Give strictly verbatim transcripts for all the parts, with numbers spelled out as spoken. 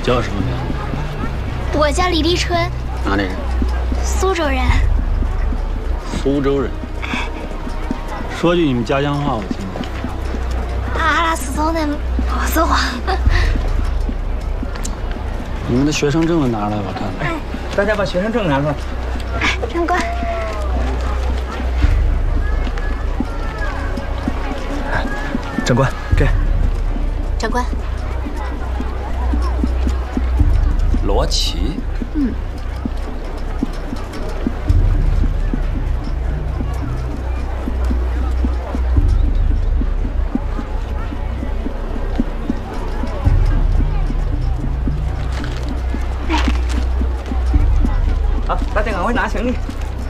叫什么名字？ 我叫李立春。 哪里人？ 苏州人。 苏州人。说句你们家乡话，我听听。 阿拉斯通的普通话。 你们的学生证拿来，我看看。 大家把学生证拿出来。 哎，长官。 长官，这。 长官。 罗琦。 嗯。 好，大家赶快拿行李。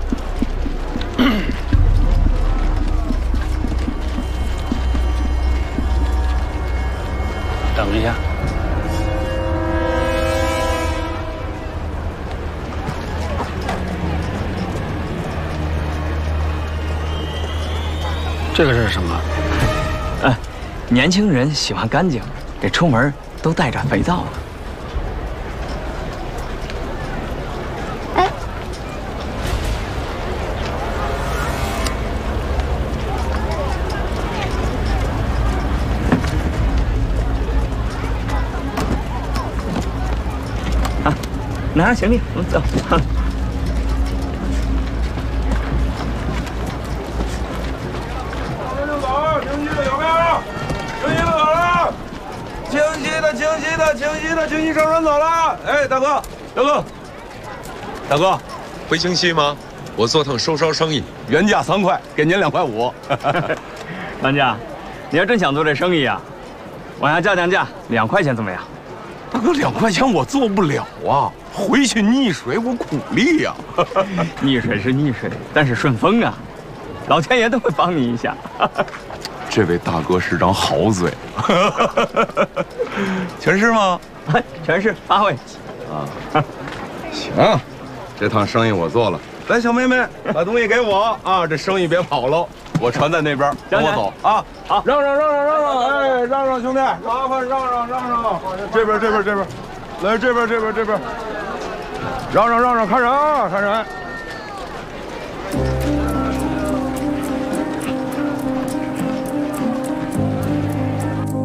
等一下。这个是什么？ 哎，年轻人喜欢干净，这出门都带着肥皂的。 哎， 啊，拿上行李，我们走。 清晰的，清晰的，清晰的，清晰上船走了。哎，大哥，大哥，大哥， 会清晰吗？我做趟收梢生意， 原价三块，给您两块五。 当家，你要真想做这生意啊，往下降降价，两块钱怎么样？ 大哥，两块钱我做不了啊，回去溺水我苦力呀。 溺水是溺水，但是顺风啊，老天爷都会帮你一下。 这位大哥是张好嘴，全是吗？ 全是，发挥。 啊，行，这趟生意我做了。来，小妹妹，把东西给我啊！这生意别跑喽，我船在那边，跟我走啊！ 好， 让让让让让让，哎，让让兄弟，麻烦让让让让，这边这边这边，来这边这边这边，让让让让，看人啊，看人。